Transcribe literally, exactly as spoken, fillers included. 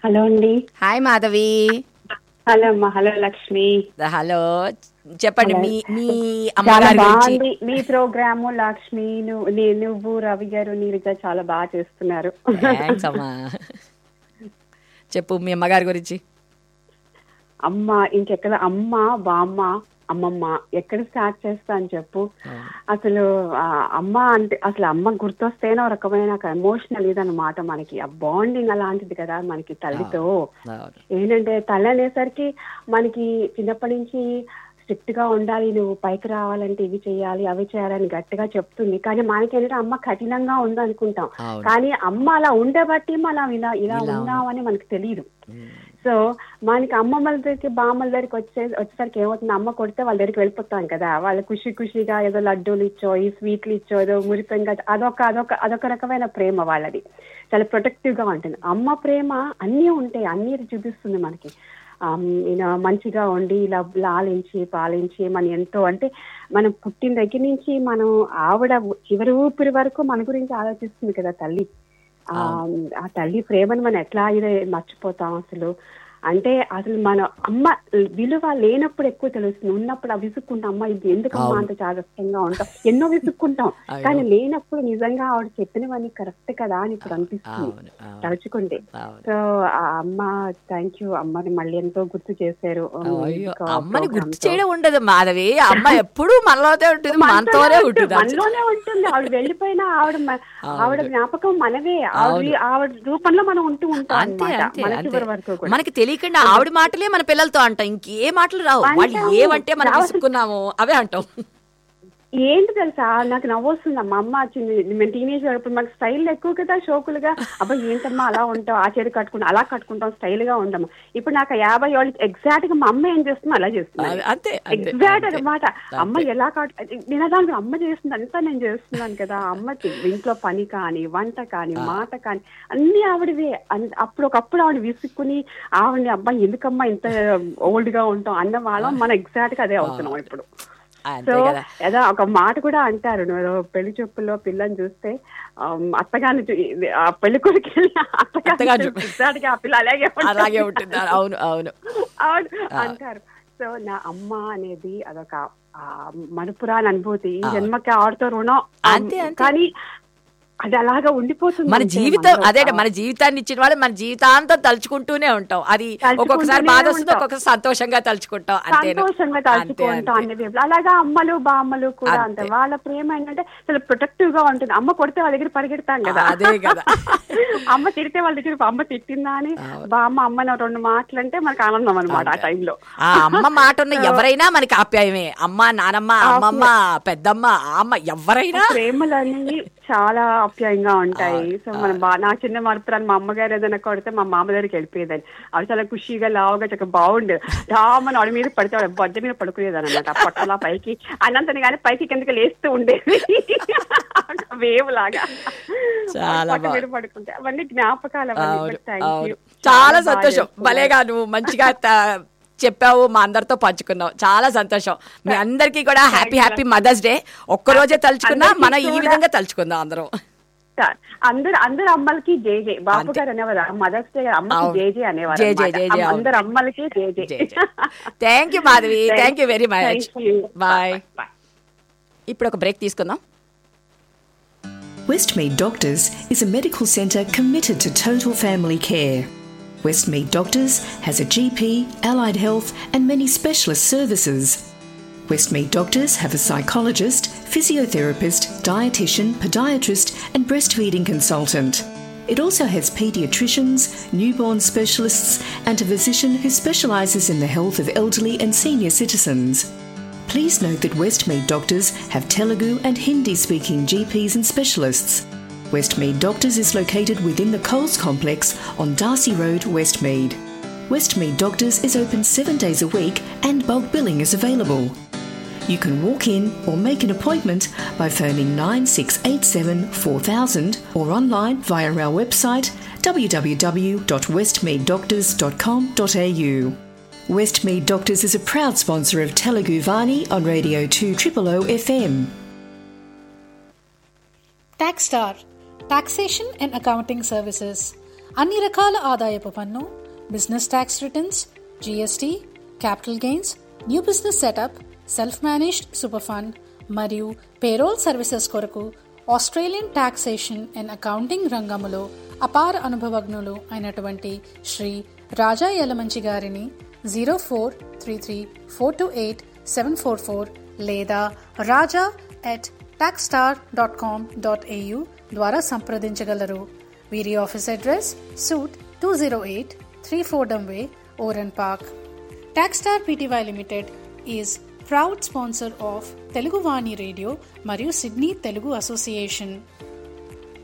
Hello అండి. Hi Madhavi. Hello అమ్మా. Hello Lakshmi. Hello, చెప్పండి మీ మీ చాలా అమ్మగారి గురించి. బాగుంది మీ ప్రోగ్రాము లక్ష్మి. నువ్వు నీ- నువ్వు రవి గారు నీరుగా చాలా బాగా చేస్తున్నారు. థాంక్స్ అమ్మా. చెప్పు మీ అమ్మగారి గురించి. అమ్మ ఇంకెక్కడ అమ్మ బామ్మ అమ్మమ్మ ఎక్కడ స్టార్ట్ చేస్తా అని చెప్పు. అసలు ఆ, అమ్మ అంటే అసలు అమ్మ గుర్తొస్తేనే ఒక రకమైన ఎమోషనల్ ఇదన్నమాట. మనకి ఆ బాండింగ్ అలాంటిది కదా మనకి తల్లితో. ఏంటంటే తల్లి అనేసరికి మనకి చిన్నప్పటి నుంచి స్ట్రిక్ట్ గా ఉండాలి, నువ్వు పైకి రావాలంటే ఇవి చేయాలి అవి చేయాలని గట్టిగా చెప్తుంది. కానీ మనకేంటంటే అమ్మ కఠినంగా ఉంది అనుకుంటాం, కానీ అమ్మ అలా ఉండబట్టి మనం ఇలా ఇలా ఉన్నామని మనకు తెలియదు. సో మనకి అమ్మమ్మల దగ్గరికి బామ్మల దగ్గరికి వచ్చే వచ్చేసరికి ఏమవుతుంది, అమ్మ కొడితే వాళ్ళ దగ్గరికి వెళ్ళిపోతాం కదా, వాళ్ళు ఖుషి ఖుషిగా ఏదో లడ్డూలు ఇచ్చో ఈ స్వీట్లు ఇచ్చో ఏదో మురిపెంగా అదొక అదొక అదొక రకమైన ప్రేమ వాళ్ళది. చాలా ప్రొటెక్టివ్ గా ఉంటుంది. అమ్మ ప్రేమ అన్నీ ఉంటాయి, అన్నీ చూపిస్తుంది మనకి. ఈయన మంచిగా ఉండి ఇలా లాలించి పాలించి మన ఎంతో అంటే మనం పుట్టిన దగ్గర నుంచి మనం ఆవిడ చివరి ఊపిరి వరకు మన గురించి ఆలోచిస్తుంది కదా తల్లి. ఆ ఆ తల్లి ప్రేమను మనం ఎట్లా ఇది మర్చిపోతాం అసలు. అంటే అసలు మన అమ్మ విలువ లేనప్పుడు ఎక్కువ తెలుస్తుంది, ఉన్నప్పుడు ఆ విసుక్కుంటాం, అమ్మ ఇది ఎందుకమ్మా అంత చాదస్తంగా ఉంటాం, ఎన్నో విసుక్కుంటాం. కానీ లేనప్పుడు నిజంగా ఆవిడ చెప్పినవన్నీ కరెక్ట్ కదా అని ఇప్పుడు అనిపిస్తుంది తలుచుకుంటే. సో ఆ అమ్మ థ్యాంక్ యూ, అమ్మని మళ్ళీ ఎంతో గుర్తు చేశారు. అమ్మని గుర్తు చేయడం ఉండదు మాధవి, అమ్మ ఎప్పుడు మనలోనే ఉంటుంది, మనతోనే ఉంటుంది, మనలోనే ఉంటుంది. ఆవిడ వెళ్ళిపోయినా ఆవిడ ఆవిడ జ్ఞాపకం మనవే, ఆవిడ ఆవిడ రూపంలో మనం ఉంటూ ఉంటాం అన్నమాట మన చివరి వరకు కూడా. మనకి తెలియకుండా ఆవిడ మాటలే మన పిల్లలతో అంటాం, ఇంకే మాటలు రావు. వాళ్ళు ఏమంటే మనం తీసుకున్నాము అవే అంటాం. ఏంటి తెలుసా, నాకు నవ్వొస్తుంది. మా అమ్మ వచ్చింది, మేము టీనేజ్ ఇప్పుడు మనకి స్టైల్ ఎక్కువ కదా, షోకులుగా అబ్బా ఏంటమ్మా అలా ఉంటాం, ఆ చీర కట్టుకుంటాం అలా కట్టుకుంటాం స్టైల్ గా ఉంటాము. ఇప్పుడు నాకు యాభై ఏళ్ళు ఎగ్జాక్ట్ గా మా అమ్మ ఏం చేస్తుందో అలా చేస్తున్నాను, ఎగ్జాక్ట్ అనమాట. అమ్మ ఎలా కట్టు నినదానికి అమ్మ చేస్తుంది అంతా నేను చేస్తున్నాను కదా. అమ్మ ఇంట్లో పని కానీ వంట కానీ మాట కానీ అన్ని ఆవిడవే. అప్పుడు ఒకప్పుడు ఆవిడ విసుక్కుని ఆవిడని అబ్బా ఎందుకమ్మా ఇంత ఓల్డ్ గా ఉంటాం అన్న వాళ్ళం, మనం ఎగ్జాక్ట్ గా అదే అవుతున్నాం ఇప్పుడు. సో ఏదో ఒక మాట కూడా అంటారు, పెళ్లి చూపుల్లో పిల్లని చూస్తే అత్తగాని పెళ్లి కొడుకు అత్తగాని ఆ పిల్ల అలాగే అలాగే ఉంటుంది. అవును అవును అవును అంటారు. సో నా అమ్మ అనేది అదొక మనుపురాని అనుభూతి, ఈ జన్మకి ఆవిడతో రుణం. కానీ అది అలాగా ఉండిపోతుంది మన జీవితం. అదే మన జీవితాన్ని ఇచ్చిన వాళ్ళు మన జీవితాంతం తలుచుకుంటూనే ఉంటాం. అది ఒక్కొక్కసారి బాధ వస్తుంది, ఒక్కొక్కసారి సంతోషంగా తలుచుకుంటాం, సంతోషంగా తలుచుకుంటాం అనే. అలాగా అమ్మలు బామ్మలు కూడా అంతే, వాళ్ళ ప్రేమ ఏంటంటే చాలా ప్రొటెక్టివ్ గా ఉంటుంది. అమ్మ కొడితే వాళ్ళ దగ్గర పరిగెడతాం కదా, అదే కదా. అమ్మ తిడితే వాళ్ళ దగ్గర అమ్మ తిట్టిందా అని బామ్మ అమ్మ రెండు మాటలు అంటే మనకు ఆనందం అనమాట ఆ టైంలో. ఆ అమ్మ మాట ఉన్న ఎవరైనా మనకి ఆప్యాయమే. అమ్మ నానమ్మ అమ్మమ్మ పెద్దమ్మ అమ్మ ఎవరైనా ప్రేమలన్నీ చాలా ఆప్యాయంగా ఉంటాయి. సో మనం బా నా చిన్న మరుపురాన్ని మా అమ్మగారు ఏదైనా కొడితే మా మామ దగ్గరికి వెళ్ళిపోయేదని, అవి చాలా ఖుషిగా లావుగా చక్కగా బాగుండేది. రామని ఆవిడ మీద పడితే ఆవిడ బొజ్జ మీద పడుకునేది అనమాట. పొట్టలా పైకి అన్నంతని కానీ పైకి కిందకి లేస్తూ ఉండేది వేవ్ లాగా మీద పడుకుంటే. అవన్నీ జ్ఞాపకాలు. చాలా సంతోషం, భలేగా నువ్వు మంచిగా చెప్పావు, మా అందరితో పంచుకున్నావు, చాలా సంతోషం. మీ అందరికీ కూడా హ్యాపీ హ్యాపీ మదర్స్ డే. ఒక్కరోజే తలుచుకున్నా మనం ఈ విధంగా తలుచుకుందాం అందరం. అందరు అందరు అమ్మలకి జే జే. బాబు గారు అనేవారు మదర్స్ డే అమ్మకి జే జే అనేవారు. అందరు అమ్మలకి జే జే. Thank you Madhavi, thank you very much, bye. ఇప్పుడు ఒక బ్రేక్ తీసుకుందాం. Westmead Doctors is a medical centre committed to total family care. Westmead Doctors has a G P, allied health and many specialist services. Westmead Doctors have a psychologist, physiotherapist, dietitian, podiatrist and breastfeeding consultant. It also has paediatricians, newborn specialists and a physician who specialises in the health of elderly and senior citizens. Please note that Westmead Doctors have Telugu and Hindi-speaking G Ps and specialists. Westmead Doctors is located within the Coles Complex on Darcy Road, Westmead. Westmead Doctors is open seven days a week and bulk billing is available. You can walk in or make an appointment by phoning nine six eight seven four thousand or online via our website w w w dot westmead doctors dot com dot a u. Westmead Doctors is a proud sponsor of Telugu Vani on Radio two O O O F M. TaxStar, Taxation and Accounting Services. అన్ని రకాల ఆదాయపు పన్ను, business tax returns, GST, capital gains, new business setup, self managed super fund మరియు payroll services కొరకు Australian taxation and accounting రంగములో అపార అనుభవజ్ఞులు అయినటువంటి శ్రీ రాజా యలమంచి గారిని zero four three three four two eight seven four four లేదా రాజా at talks star dot com dot AU ద్వారా సంప్రదించగలరు. వీరి office address suit two zero eight three Fordham way, Oren park. Talks star PTY limited is proud sponsor of Telugu Vani radio మరియు Sydney Telugu association.